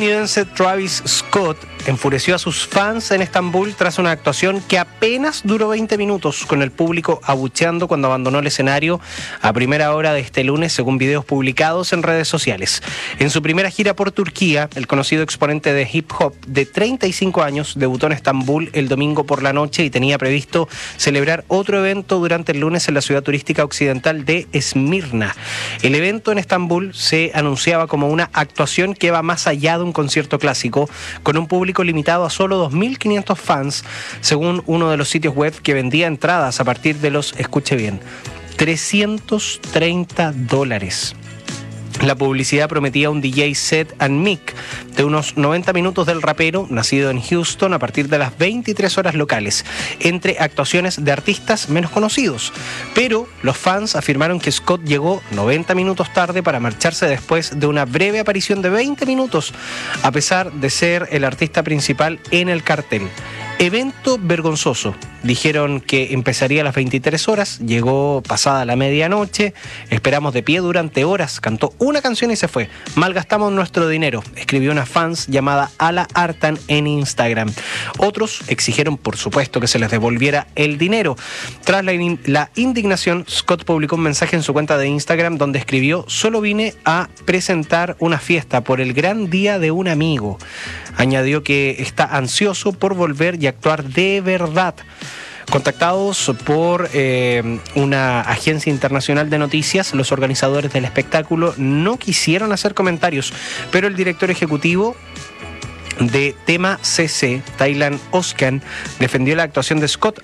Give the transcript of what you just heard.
El estadounidense Travis Scott enfureció a sus fans en Estambul tras una actuación que apenas duró 20 minutos, con el público abucheando cuando abandonó el escenario a primera hora de este lunes, según videos publicados en redes sociales. En su primera gira por Turquía, el conocido exponente de hip hop de 35 años debutó en Estambul el domingo por la noche y tenía previsto celebrar otro evento durante el lunes en la ciudad turística occidental de Esmirna. El evento en Estambul se anunciaba como una actuación que va más allá de un concierto clásico, con un público limitado a solo 2.500 fans, según uno de los sitios web que vendía entradas a partir de los, escuche bien, $330. La publicidad prometía un DJ set and mic de unos 90 minutos del rapero, nacido en Houston, a partir de las 23 horas locales, entre actuaciones de artistas menos conocidos. Pero los fans afirmaron que Scott llegó 90 minutos tarde para marcharse después de una breve aparición de 20 minutos, a pesar de ser el artista principal en el cartel. Evento vergonzoso. Dijeron que empezaría a las 23 horas, llegó pasada la medianoche, esperamos de pie durante horas, cantó una canción y se fue. Malgastamos nuestro dinero, escribió una fans llamada Ala Artan en Instagram. Otros exigieron, por supuesto, que se les devolviera el dinero. Tras la indignación, Scott publicó un mensaje en su cuenta de Instagram donde escribió: solo vine a presentar una fiesta por el gran día de un amigo. Añadió que está ansioso por volver y actuar de verdad. Contactados por una agencia internacional de noticias, los organizadores del espectáculo no quisieron hacer comentarios, pero el director ejecutivo de Tema CC, Thailand Oskan, defendió la actuación de Scott